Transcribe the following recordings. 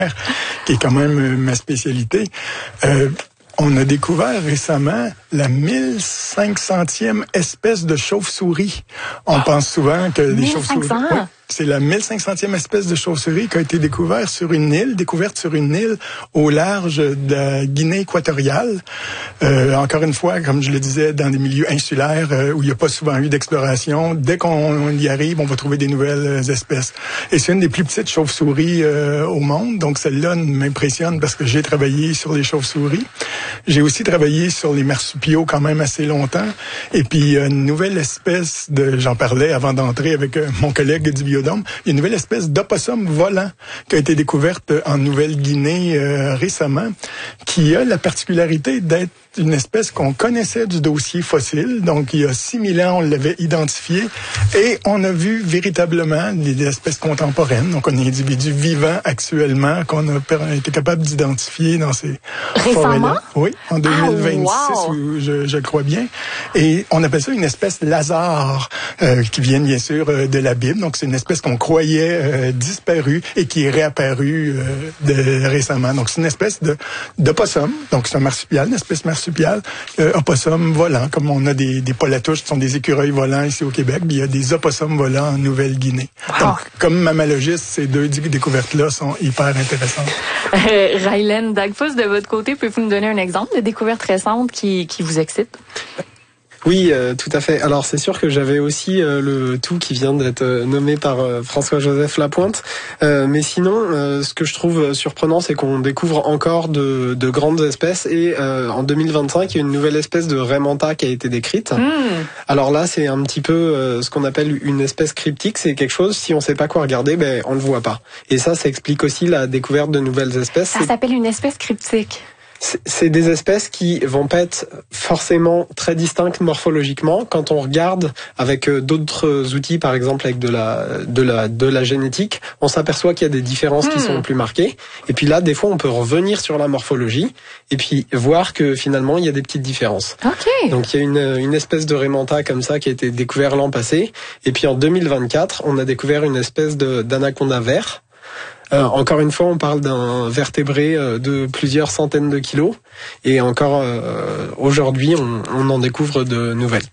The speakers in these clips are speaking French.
qui est quand même ma spécialité. On a découvert récemment la 1500e espèce de chauve-souris. On pense souvent que les chauves-souris... Oui, c'est la 1500e espèce de chauve-souris qui a été découverte sur une île au large de la Guinée équatoriale. Encore une fois, comme je le disais, dans des milieux insulaires où il n'y a pas souvent eu d'exploration. Dès qu'on y arrive, on va trouver des nouvelles espèces. Et c'est une des plus petites chauves-souris au monde. Donc celle-là m'impressionne parce que j'ai travaillé sur les chauves-souris. J'ai aussi travaillé sur les marsupiaux quand même assez longtemps. Et puis, une nouvelle espèce j'en parlais avant d'entrer avec mon collègue du Biodôme, il y a une nouvelle espèce d'opossum volant qui a été découverte en Nouvelle-Guinée récemment, qui a la particularité d'être une espèce qu'on connaissait du dossier fossile. Donc, il y a 6000 ans, on l'avait identifié et on a vu véritablement des espèces contemporaines. Donc, on a un individu vivant actuellement qu'on a été capable d'identifier dans ces forêts-là. Oui, en 2026, je crois bien. Et on appelle ça une espèce Lazare, qui vient bien sûr de la Bible. Donc, c'est une espèce qu'on croyait disparue et qui est réapparue récemment. Donc, c'est une espèce d'opossum. Donc, c'est un marsupial, une espèce marsupiale, opossum volant, comme on a des polatouches qui sont des écureuils volants ici au Québec, mais il y a des opossums volants en Nouvelle-Guinée. Wow. Donc, comme mammalogiste, ces deux découvertes-là sont hyper intéressantes. Raylen Dagfuss, de votre côté, pouvez-vous nous donner un exemple de découverte récente qui vous excite? Oui, tout à fait. Alors c'est sûr que j'avais aussi le tout qui vient d'être nommé par François-Joseph Lapointe. Mais sinon, ce que je trouve surprenant, c'est qu'on découvre encore de grandes espèces. Et en 2025, il y a une nouvelle espèce de raie manta qui a été décrite. Alors là, c'est un petit peu ce qu'on appelle une espèce cryptique. C'est quelque chose, si on sait pas quoi regarder, on le voit pas. Et ça explique aussi la découverte de nouvelles espèces. Ça s'appelle une espèce cryptique. C'est des espèces qui vont pas être forcément très distinctes morphologiquement. Quand on regarde avec d'autres outils, par exemple avec de la génétique, on s'aperçoit qu'il y a des différences qui sont plus marquées. Et puis là, des fois, on peut revenir sur la morphologie et puis voir que finalement, il y a des petites différences. Okay. Donc, il y a une espèce de raie manta comme ça qui a été découverte l'an passé. Et puis en 2024, on a découvert une espèce d'anaconda vert. Encore une fois, on parle d'un vertébré de plusieurs centaines de kilos. Et encore aujourd'hui, on en découvre de nouvelles.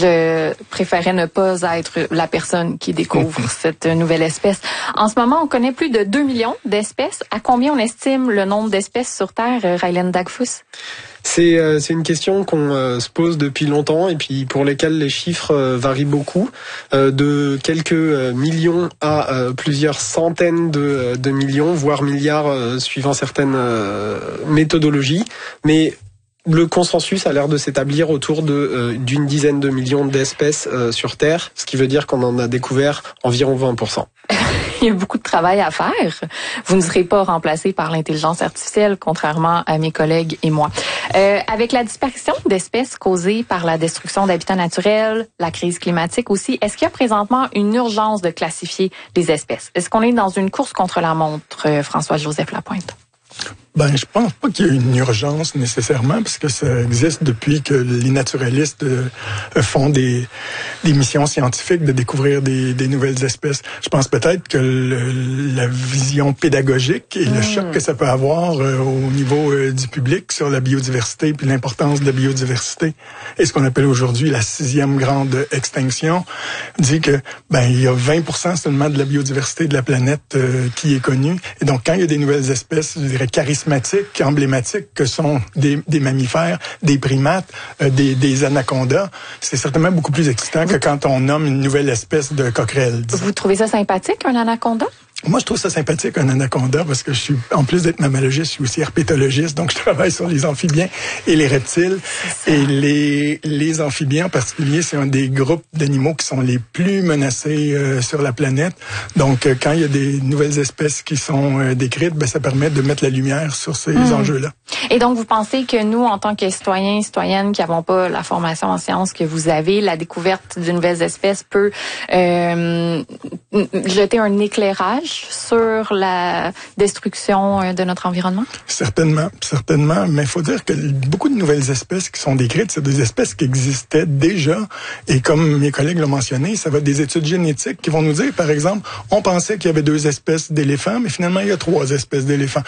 Je préférais ne pas être la personne qui découvre cette nouvelle espèce. En ce moment, on connaît plus de 2 millions d'espèces. À combien on estime le nombre d'espèces sur Terre, Raylen Dagfuss? C'est une question qu'on se pose depuis longtemps et puis pour lesquelles les chiffres varient beaucoup, de quelques millions à plusieurs centaines de millions, voire milliards, suivant certaines méthodologies. Mais le consensus a l'air de s'établir autour d'une dizaine de millions d'espèces sur Terre, ce qui veut dire qu'on en a découvert environ 20%. Il y a beaucoup de travail à faire. Vous ne serez pas remplacé par l'intelligence artificielle, contrairement à mes collègues et moi. Avec la disparition d'espèces causées par la destruction d'habitats naturels, la crise climatique aussi, est-ce qu'il y a présentement une urgence de classifier les espèces? Est-ce qu'on est dans une course contre la montre, François-Joseph Lapointe? Je pense pas qu'il y ait une urgence nécessairement, parce que ça existe depuis que les naturalistes font des missions scientifiques de découvrir des nouvelles espèces. Je pense peut-être que la vision pédagogique et le choc que ça peut avoir au niveau du public sur la biodiversité puis l'importance de la biodiversité et ce qu'on appelle aujourd'hui la 6e grande extinction dit que il y a 20% seulement de la biodiversité de la planète qui est connue. Et donc quand il y a des nouvelles espèces, je dirais charismatiques, emblématiques, que sont des mammifères, des primates, des anacondas, c'est certainement beaucoup plus excitant que quand on nomme une nouvelle espèce de coquerelle. Vous trouvez ça sympathique, un anaconda? Moi, je trouve ça sympathique, un anaconda, parce que je suis, en plus d'être mammalogiste, je suis aussi herpétologiste, donc je travaille sur les amphibiens et les reptiles. Et les amphibiens en particulier, c'est un des groupes d'animaux qui sont les plus menacés sur la planète. Donc, quand il y a des nouvelles espèces qui sont décrites, ça permet de mettre la lumière sur ces enjeux-là. Et donc, vous pensez que nous, en tant que citoyens, citoyennes qui n'avons pas la formation en sciences que vous avez, la découverte d'une nouvelle espèce peut jeter un éclairage sur la destruction de notre environnement? Certainement. Mais il faut dire que beaucoup de nouvelles espèces qui sont décrites, c'est des espèces qui existaient déjà. Et comme mes collègues l'ont mentionné, ça va être des études génétiques qui vont nous dire, par exemple, on pensait qu'il y avait 2 espèces d'éléphants, mais finalement, il y a 3 espèces d'éléphants.